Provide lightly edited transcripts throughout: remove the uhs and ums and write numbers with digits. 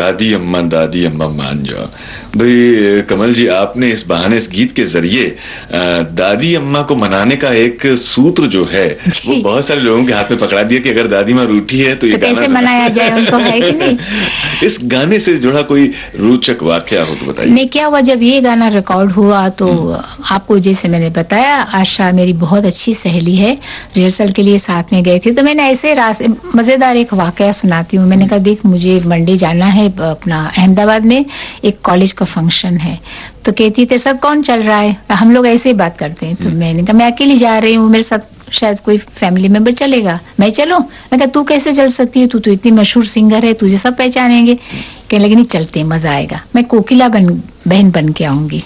दादी अम्मा मान जाओ। भाई कमल जी, आपने इस बहाने इस गीत के जरिए दादी अम्मा को मनाने का एक सूत्र जो है वो बहुत सारे लोगों के हाथ में पकड़ा दिया कि अगर दादी माँ रूठी है तो ये गाना कैसे मनाया जाए उनको, है कि नहीं। इस गाने से जुड़ा कोई रोचक वाकया हो तो बताइए। नहीं, क्या हुआ जब ये गाना रिकॉर्ड हुआ तो आपको जैसे मैंने बताया, आशा मेरी बहुत अच्छी सहेली है, रिहर्सल के लिए साथ में गए थे, तो मैंने ऐसे मजेदार एक वाकया सुनाती हूँ। मैंने कहा देख मुझे मंडे जाना है अपना अहमदाबाद में, एक कॉलेज का फंक्शन है। तो कहती तेरे साथ कौन चल रहा है, हम लोग ऐसे ही बात करते हैं। तो मैंने कहा मैं अकेली जा रही हूँ, मेरे साथ शायद कोई फैमिली मेंबर चलेगा, मैं चलूं। मैं कहा तू कैसे चल सकती है, तू तो इतनी मशहूर सिंगर है, तुझे सब पहचानेंगे। कहने लगे नहीं चलते, मजा आएगा, मैं कोकिला बहन बन के आऊंगी।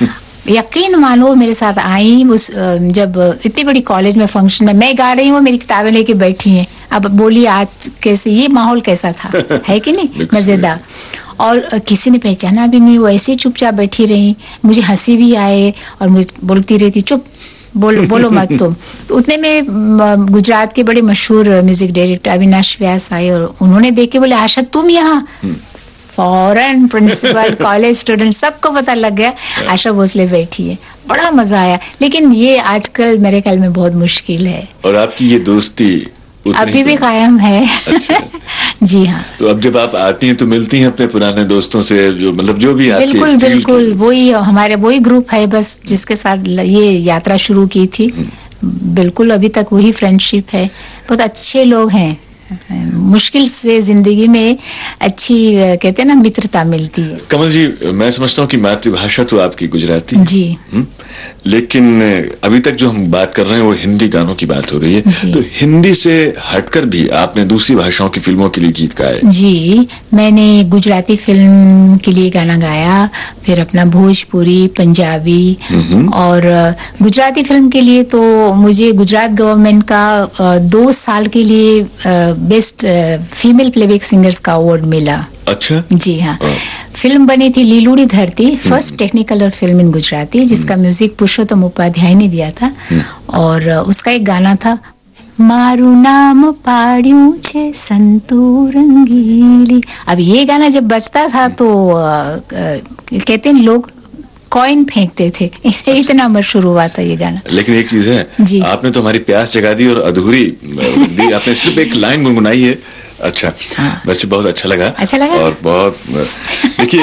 यकीन मानो मेरे साथ आई, उस जब इतनी बड़ी कॉलेज में फंक्शन है, मैं गा रही हूँ, मेरी किताबें लेके बैठी हैं। अब बोली आज कैसे, ये माहौल कैसा था, है कि नहीं, मजेदार। और किसी ने पहचाना भी नहीं, वो ऐसे ही चुपचाप बैठी रही। मुझे हंसी भी आए और मुझे बोलती रहती चुप बोलो मत तुम। तो उतने में गुजरात के बड़े मशहूर म्यूजिक डायरेक्टर अविनाश व्यास आए और उन्होंने देख के बोले आशा तुम यहाँ। फौरन प्रिंसिपल, कॉलेज स्टूडेंट सबको पता लग गया आशा भोसले बैठी है। बड़ा मजा आया, लेकिन ये आजकल मेरे ख्याल में बहुत मुश्किल है। और आपकी ये दोस्ती अभी भी कायम है। अच्छा। जी हाँ। तो अब जब आप आती हैं तो मिलती हैं अपने पुराने दोस्तों से, जो मतलब जो भी आपके बिल्कुल बिल्कुल वही हमारे वही ग्रुप है बस, जिसके साथ ये यात्रा शुरू की थी। बिल्कुल अभी तक वही फ्रेंडशिप है, बहुत अच्छे लोग हैं। मुश्किल से जिंदगी में अच्छी कहते हैं ना मित्रता मिलती है। कमल जी, मैं समझता हूँ कि मातृभाषा तो आपकी गुजराती जी, लेकिन अभी तक जो हम बात कर रहे हैं वो हिंदी गानों की बात हो रही है। तो हिंदी से हटकर भी आपने दूसरी भाषाओं की फिल्मों के लिए गीत गाए। जी, मैंने गुजराती फिल्म के लिए गाना गाया, फिर अपना भोजपुरी, पंजाबी, और गुजराती फिल्म के लिए तो मुझे गुजरात गवर्नमेंट का 2 साल के लिए बेस्ट फीमेल प्लेबैक सिंगर्स का अवार्ड मिला। अच्छा। जी हाँ। फिल्म बनी थी लीलूड़ी धरती, first Technicolor film in Gujarati, जिसका म्यूजिक पुरुषोत्तम उपाध्याय ने दिया था। और उसका एक गाना था, मारू नाम पाड़ू छे संतू रंगीली। अब ये गाना जब बजता था तो कहते हैं लोग कॉइन फेंकते थे, इतना मशहूर हुआ था ये गाना। लेकिन एक चीज है, आपने तो हमारी प्यास जगा दी और अधूरी आपने सिर्फ एक लाइन गुनगुनाई है। अच्छा, वैसे बहुत अच्छा लगा। अच्छा लगा। और बहुत देखिए